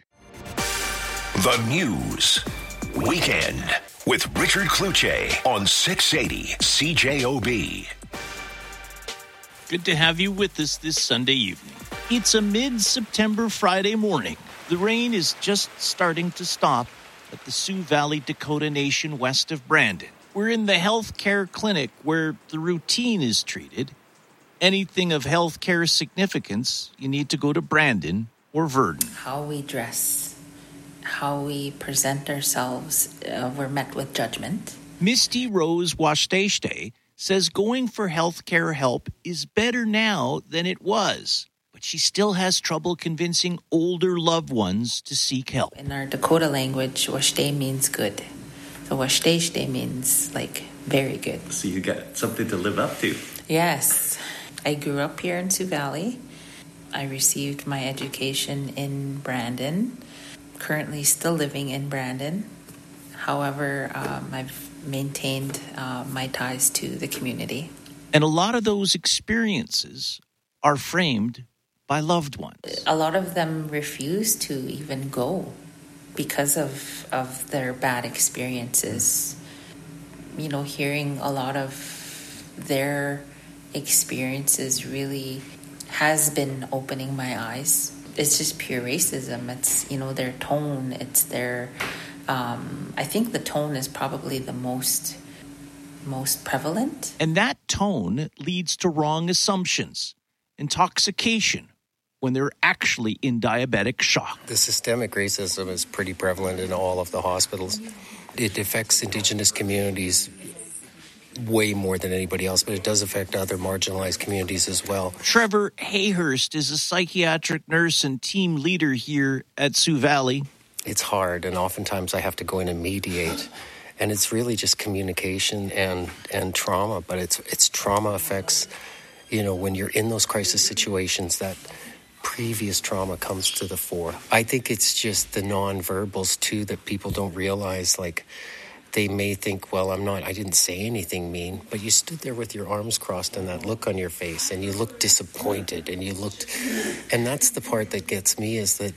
The News Weekend with Richard Cloutier on six eighty C J O B. Good to have you with us this Sunday evening. It's a mid-September Friday morning. The rain is just starting to stop at the Sioux Valley Dakota Nation west of Brandon. We're in the healthcare clinic where the routine is treated. Anything of healthcare significance, you need to go to Brandon or Verdun. How we dress, how we present ourselves, uh, we're met with judgment. Misty Rose Washteshte says going for healthcare help is better now than it was. But she still has trouble convincing older loved ones to seek help. In our Dakota language, Washte means good. So Washteshte means like very good. So you got something to live up to. Yes. I grew up here in Sioux Valley. I received my education in Brandon. Currently still living in Brandon. However, um, I've maintained uh, my ties to the community. And a lot of those experiences are framed by loved ones. A lot of them refuse to even go because of of their bad experiences. You know, hearing a lot of their experiences really has been opening my eyes. It's just pure racism. It's, you know, their tone. It's their, um, I think the tone is probably the most, most prevalent. And that tone leads to wrong assumptions, intoxication, when they're actually in diabetic shock. The systemic racism is pretty prevalent in all of the hospitals. It affects Indigenous communities way more than anybody else, but it does affect other marginalized communities as well. Trevor Hayhurst is a psychiatric nurse and team leader here at Sioux Valley. It's hard, and oftentimes I have to go in and mediate. And it's really just communication and, and trauma, but it's it's trauma effects, you know, when you're in those crisis situations, that previous trauma comes to the fore. I think it's just the nonverbals, too, that people don't realize, like they may think, well, I'm not, I didn't say anything mean, but you stood there with your arms crossed and that look on your face, and you looked disappointed, and you looked, and that's the part that gets me, is that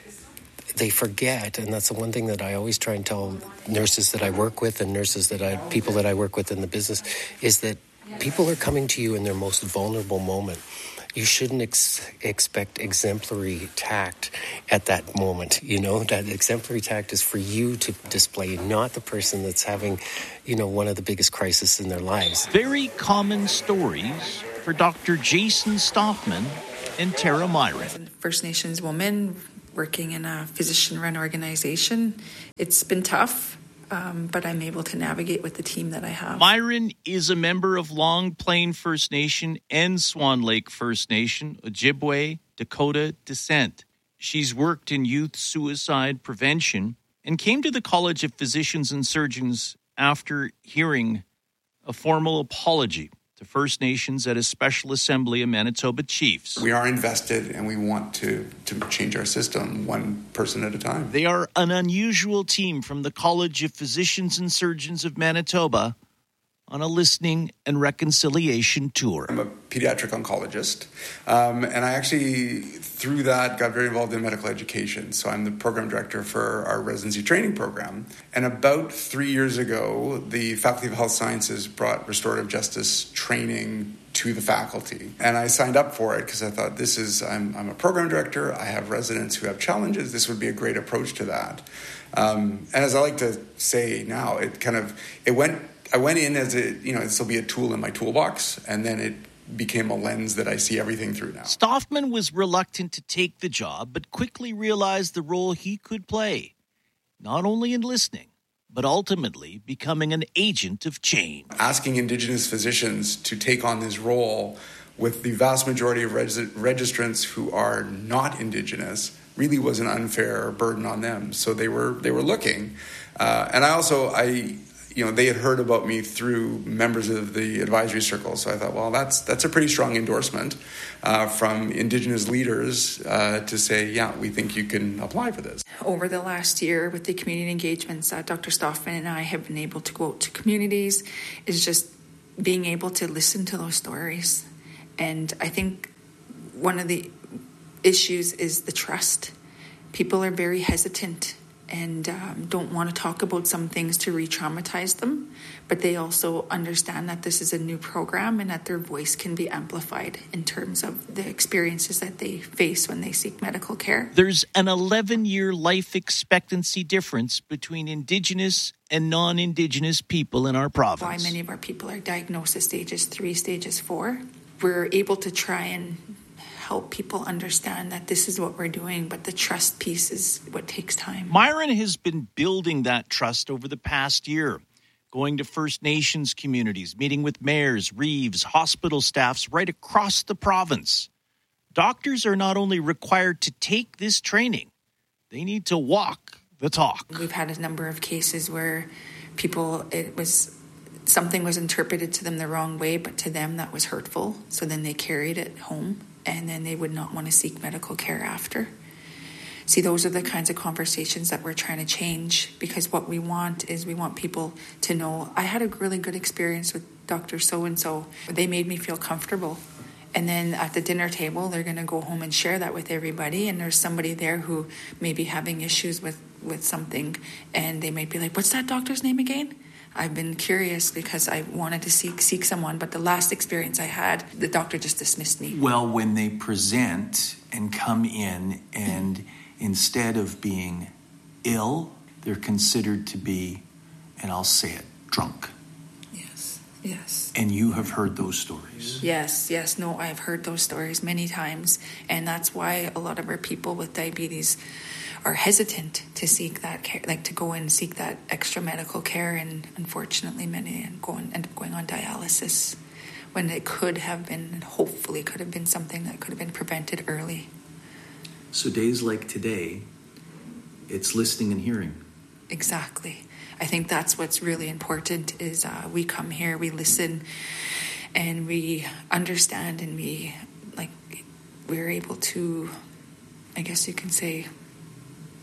they forget, and that's the one thing that I always try and tell nurses that I work with and nurses that I, people that I work with in the business, is that people are coming to you in their most vulnerable moment. You shouldn't ex- expect exemplary tact at that moment. You know, that exemplary tact is for you to display, not the person that's having, you know, one of the biggest crises in their lives. Very common stories for Doctor Jason Stoffman and Tara Myron. First Nations woman working in a physician-run organization. It's been tough, um, but I'm able to navigate with the team that I have. Myron is a member of Long Plain First Nation and Swan Lake First Nation, Ojibwe, Dakota descent. She's worked in youth suicide prevention and came to the College of Physicians and Surgeons after hearing a formal apology to First Nations at a special assembly of Manitoba Chiefs. We are invested and we want to, to change our system one person at a time. They are an unusual team from the College of Physicians and Surgeons of Manitoba on a listening and reconciliation tour. I'm a pediatric oncologist, um, and I actually, through that, got very involved in medical education. So I'm the program director for our residency training program. And about three years ago, the Faculty of Health Sciences brought restorative justice training to the faculty. And I signed up for it because I thought, this is, I'm, I'm a program director, I have residents who have challenges, this would be a great approach to that. Um, and as I like to say now, it kind of, it went, I went in as a, you know, this will be a tool in my toolbox, and then it became a lens that I see everything through now. Stoffman was reluctant to take the job, but quickly realized the role he could play, not only in listening, but ultimately becoming an agent of change. Asking Indigenous physicians to take on this role with the vast majority of res- registrants who are not Indigenous really was an unfair burden on them. So they were they were looking. Uh, and I also, I... You know, they had heard about me through members of the advisory circle. So I thought, well, that's that's a pretty strong endorsement uh, from Indigenous leaders uh, to say, yeah, we think you can apply for this. Over the last year with the community engagements that Doctor Stoffman and I have been able to go out to communities is just being able to listen to those stories. And I think one of the issues is the trust. People are very hesitant and um, don't want to talk about some things to re-traumatize them, but they also understand that this is a new program and that their voice can be amplified in terms of the experiences that they face when they seek medical care. There's an eleven-year life expectancy difference between Indigenous and non-Indigenous people in our province. Why many of our people are diagnosed at stages three, stages four. We're able to try and help people understand that this is what we're doing, but the trust piece is what takes time. Myron has been building that trust over the past year, going to First Nations communities, meeting with mayors, reeves, hospital staffs right across the province. Doctors are not only required to take this training, they need to walk the talk. We've had a number of cases where people, it was something was interpreted to them the wrong way, but to them that was hurtful. So then they carried it home, and then they would not want to seek medical care after. See, those are the kinds of conversations that we're trying to change, because what we want is we want people to know, I had a really good experience with Doctor So-and-so. They made me feel comfortable. And then at the dinner table, they're going to go home and share that with everybody. And there's somebody there who may be having issues with, with something. And they might be like, what's that doctor's name again? I've been curious because I wanted to seek seek someone, but the last experience I had, the doctor just dismissed me. Well, when they present and come in and instead of being ill, they're considered to be, and I'll say it, drunk. Yes, yes. And you have heard those stories. Yes, yes. No, I've heard those stories many times. And that's why a lot of our people with diabetes are hesitant to seek that care, like to go and seek that extra medical care, and unfortunately many go and end up going on dialysis when it could have been, and hopefully could have been something that could have been prevented early. So days like today, it's listening and hearing. Exactly. I think that's what's really important is uh, we come here, we listen, and we understand, and we, like, we're able to, I guess you can say,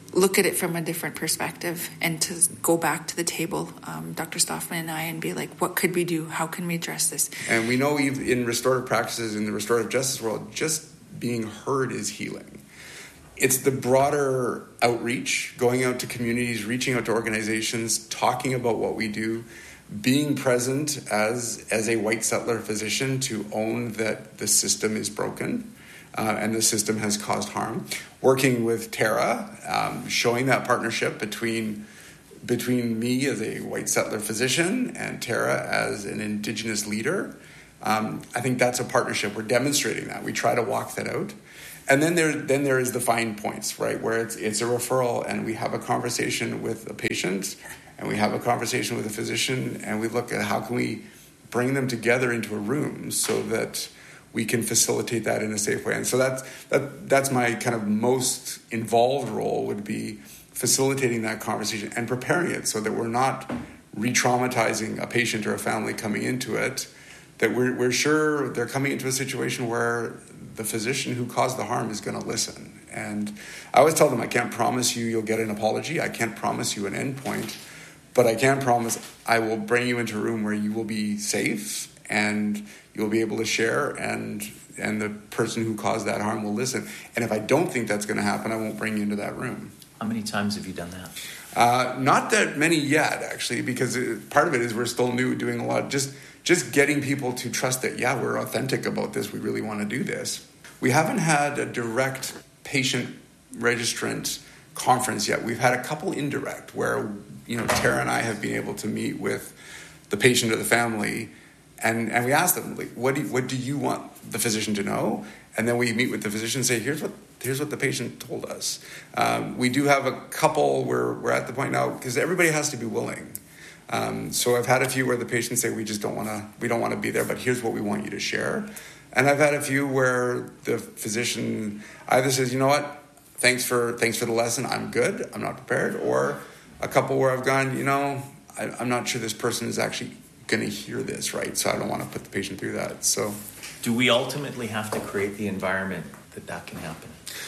look at it from a different perspective and to go back to the table, um, Doctor Stoffman and I, and be like, what could we do? How can we address this? And we know in restorative practices, in the restorative justice world, just being heard is healing. It's the broader outreach, going out to communities, reaching out to organizations, talking about what we do, being present as as a white settler physician to own that the system is broken uh, and the system has caused harm. Working with Tara, um, showing that partnership between between me as a white settler physician and Tara as an Indigenous leader. Um, I think that's a partnership. We're demonstrating that. We try to walk that out. And then there then there is the fine points, right, where it's it's a referral and we have a conversation with a patient and we have a conversation with a physician and we look at how can we bring them together into a room so that we can facilitate that in a safe way. And so that's, that, that's my kind of most involved role, would be facilitating that conversation and preparing it so that we're not re-traumatizing a patient or a family coming into it, that we're, we're sure they're coming into a situation where the physician who caused the harm is going to listen. And I always tell them, I can't promise you you'll get an apology. I can't promise you an endpoint. But I can promise I will bring you into a room where you will be safe and you'll be able to share, and and the person who caused that harm will listen. And if I don't think that's going to happen, I won't bring you into that room. How many times have you done that? Uh, not that many yet, actually, because it, part of it is we're still new, doing a lot. Just just getting people to trust that, yeah, we're authentic about this. We really want to do this. We haven't had a direct patient registrant conference yet. We've had a couple indirect where, you know, Tara and I have been able to meet with the patient or the family, and, and we ask them, like, what do you, what do you want the physician to know? And then we meet with the physician and say, here's what here's what the patient told us. Um, we do have a couple where we're at the point now, because everybody has to be willing. Um, so I've had a few where the patients say, we just don't want to, we don't want to be there, but here's what we want you to share. And I've had a few where the physician either says, you know what, thanks for thanks for the lesson, I'm good, I'm not prepared, or a couple where I've gone, you know, I, I'm not sure this person is actually going to hear this, right? So I don't want to put the patient through that. So, do we ultimately have to create the environment that that can happen?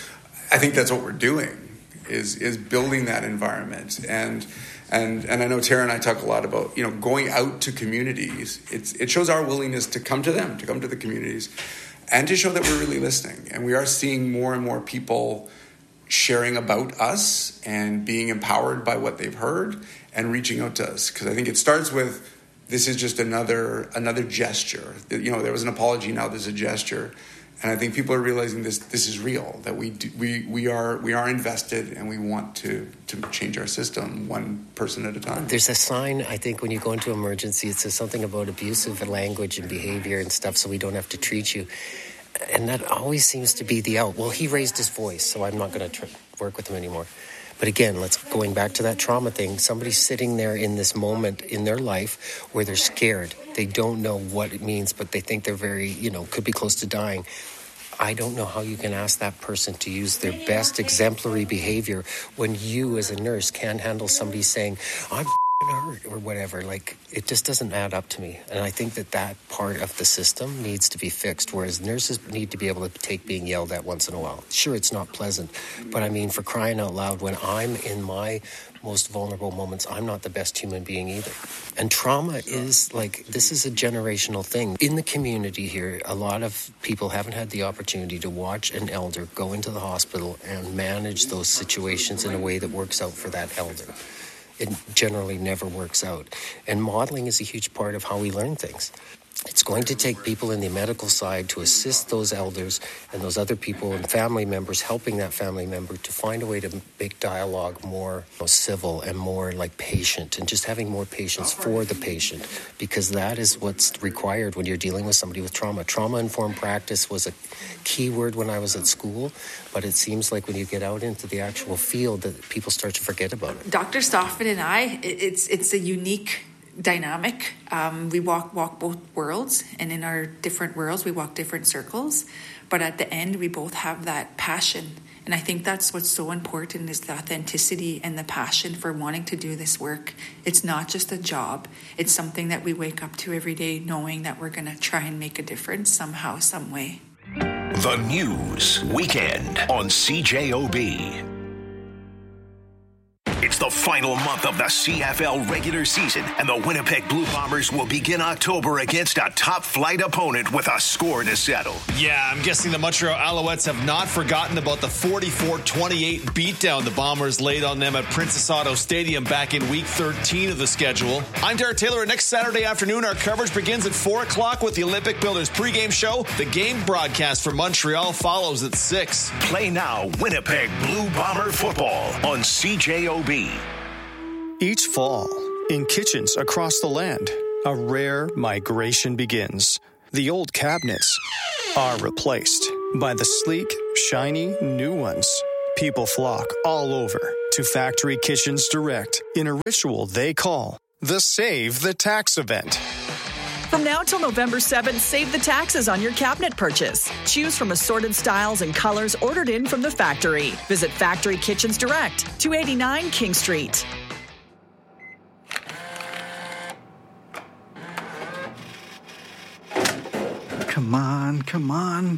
I think that's what we're doing, is is building that environment. And and and I know Tara and I talk a lot about, you know, going out to communities. It's it shows our willingness to come to them, to come to the communities, and to show that we're really listening. And we are seeing more and more people sharing about us and being empowered by what they've heard and reaching out to us. Because I think it starts with, this is just another another gesture. You know, there was an apology, now there's a gesture. And I think people are realizing this this is real, that we do, we we are we are invested and we want to, to change our system one person at a time. There's a sign, I think, when you go into emergency, it says something about abusive language and behavior and stuff, so we don't have to treat you. And that always seems to be the out. Well, he raised his voice, so I'm not going to tr- work with him anymore. But again, let's going back to that trauma thing. Somebody's sitting there in this moment in their life where they're scared. They don't know what it means, but they think they're very, you know, could be close to dying. I don't know how you can ask that person to use their best exemplary behavior when you as a nurse can't handle somebody saying, I'm hurt or whatever. Like, it just doesn't add up to me. And I think that that part of the system needs to be fixed, whereas nurses need to be able to take being yelled at once in a while. Sure, it's not pleasant, but I mean, for crying out loud, when I'm in my most vulnerable moments, I'm not the best human being either. And trauma is like, this is a generational thing. In the community here, a lot of people haven't had the opportunity to watch an elder go into the hospital and manage those situations in a way that works out for that elder. It generally never works out. And modeling is a huge part of how we learn things. It's going to take people in the medical side to assist those elders and those other people and family members, helping that family member to find a way to make dialogue more, you know, civil and more like patient, and just having more patience for the patient, because that is what's required when you're dealing with somebody with trauma. Trauma-informed practice was a key word when I was at school, but it seems like when you get out into the actual field that people start to forget about it. Doctor Stoffman and I, it's it's a unique dynamic. Um, we walk walk both worlds, and in our different worlds we walk different circles, but at the end we both have that passion, and I think that's what's so important, is the authenticity and the passion for wanting to do this work. It's not just a job, it's something that we wake up to every day knowing that we're going to try and make a difference somehow, some way. The News Weekend on C J O B. the final month of the C F L regular season, and the Winnipeg Blue Bombers will begin October against a top-flight opponent with a score to settle. Yeah, I'm guessing the Montreal Alouettes have not forgotten about the forty-four twenty-eight beatdown the Bombers laid on them at Princess Auto Stadium back in week thirteen of the schedule. I'm Derek Taylor, and next Saturday afternoon, our coverage begins at four o'clock with the Olympic Builders pregame show. The game broadcast for Montreal follows at six. Play now Winnipeg Blue Bomber football on C J O B. Each fall, in kitchens across the land, a rare migration begins. The old cabinets are replaced by the sleek, shiny new ones. People flock all over to Factory Kitchens Direct in a ritual they call the Save the Tax event. From now till November seventh, save the taxes on your cabinet purchase. Choose from assorted styles and colors ordered in from the factory. Visit Factory Kitchens Direct, two eighty-nine King Street. Come on, come on.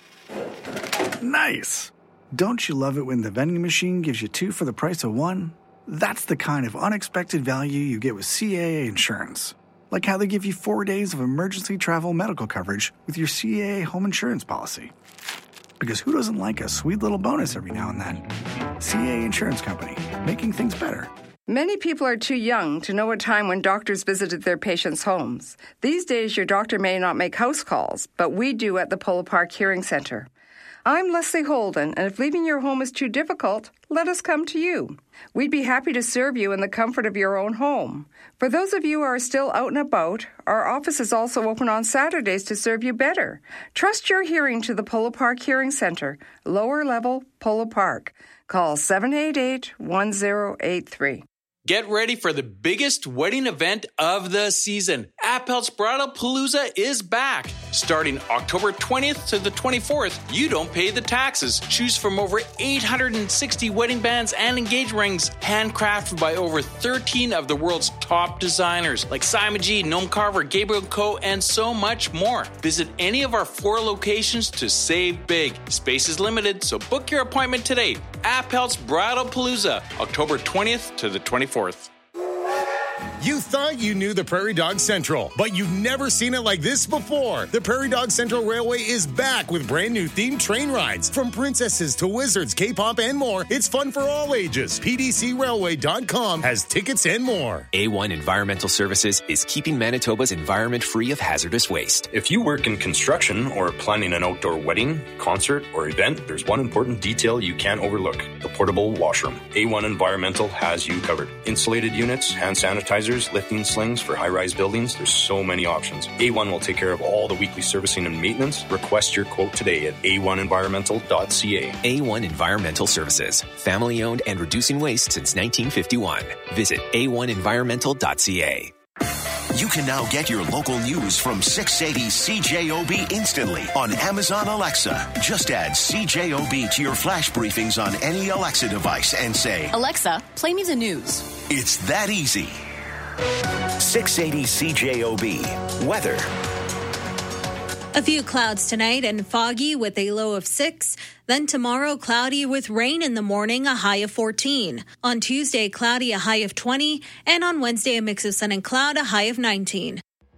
Nice. Don't you love it when the vending machine gives you two for the price of one? That's the kind of unexpected value you get with C A A Insurance. Like how they give you four days of emergency travel medical coverage with your C A A home insurance policy. Because who doesn't like a sweet little bonus every now and then? C A A Insurance Company, making things better. Many people are too young to know a time when doctors visited their patients' homes. These days, your doctor may not make house calls, but we do at the Polo Park Hearing Center. I'm Leslie Holden, and if leaving your home is too difficult, let us come to you. We'd be happy to serve you in the comfort of your own home. For those of you who are still out and about, our office is also open on Saturdays to serve you better. Trust your hearing to the Polo Park Hearing Center, lower level, Polo Park. Call seven eight eight, one zero eight three. Get ready for the biggest wedding event of the season. Appel's Bridal Palooza is back. Starting October twentieth to the twenty-fourth, you don't pay the taxes. Choose from over eight hundred sixty wedding bands and engagement rings, handcrafted by over thirteen of the world's top designers, like Simon G, Noam Carver, Gabriel Co., and so much more. Visit any of our four locations to save big. Space is limited, so book your appointment today. Appel's Bridal Palooza, October twentieth to the twenty-fourth. You thought you knew the Prairie Dog Central, but you've never seen it like this before. The Prairie Dog Central Railway is back with brand new themed train rides. From princesses to wizards, K-pop, and more, it's fun for all ages. P D C railway dot com has tickets and more. A one Environmental Services is keeping Manitoba's environment free of hazardous waste. If you work in construction or planning an outdoor wedding, concert, or event, there's one important detail you can't overlook: the portable washroom. A one Environmental has you covered. Insulated units, hand sanitizers, lifting slings for high-rise buildings. There's so many options. A one will take care of all the weekly servicing and maintenance. Request your quote today at a one environmental dot c a. A one Environmental Services, family-owned and reducing waste since nineteen fifty-one. Visit a one environmental dot c a. You can now get your local news from six eighty C J O B instantly on Amazon Alexa. Just add C J O B to your flash briefings on any Alexa device and say, Alexa, play me the news. It's that easy. six eighty C J O B. Weather. A few clouds tonight and foggy with a low of six. Then tomorrow, cloudy with rain in the morning, a high of fourteen. On Tuesday, cloudy, a high of twenty. And on Wednesday, a mix of sun and cloud, a high of nineteen.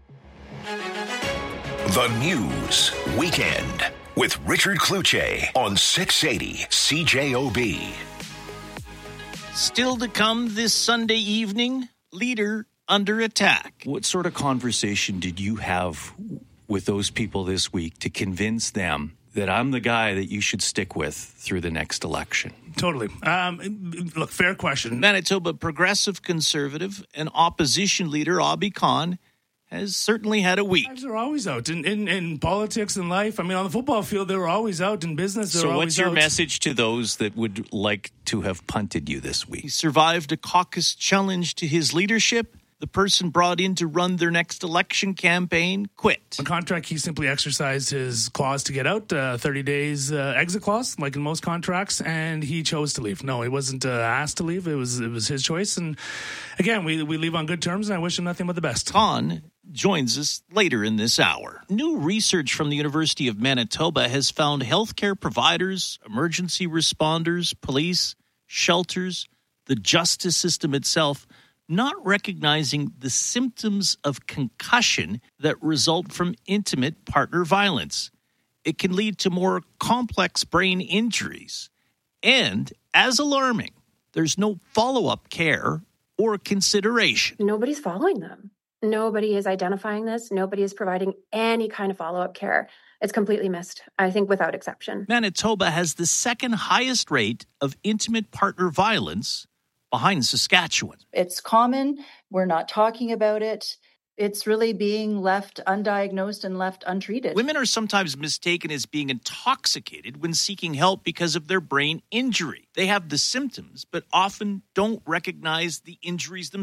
The News Weekend with Richard Cloutier on six eighty C J O B. Still to come this Sunday evening, leader under attack. What sort of conversation did you have with those people this week to convince them that I'm the guy that you should stick with through the next election? Totally. Um, look, fair question. Manitoba Progressive Conservative and opposition leader Obby Khan has certainly had a week. They're always out in, in, in politics and life. I mean, on the football field, they were always out. In business, they were so always out. So what's your message to those that would like to have punted you this week? He survived a caucus challenge to his leadership. The person brought in to run their next election campaign quit. On contract, he simply exercised his clause to get out, uh, thirty days uh, exit clause, like in most contracts, and he chose to leave. No, he wasn't uh, asked to leave. It was it was his choice. And again, we, we leave on good terms, and I wish him nothing but the best. Khan joins us later in this hour. New research from the University of Manitoba has found healthcare providers, emergency responders, police, shelters, the justice system itself not recognizing the symptoms of concussion that result from intimate partner violence. It can lead to more complex brain injuries. And, as alarming, there's no follow-up care or consideration. Nobody's following them. Nobody is identifying this. Nobody is providing any kind of follow-up care. It's completely missed, I think, without exception. Manitoba has the second highest rate of intimate partner violence behind Saskatchewan. It's common. We're not talking about it. It's really being left undiagnosed and left untreated. Women are sometimes mistaken as being intoxicated when seeking help because of their brain injury. They have the symptoms, but often don't recognize the injuries themselves.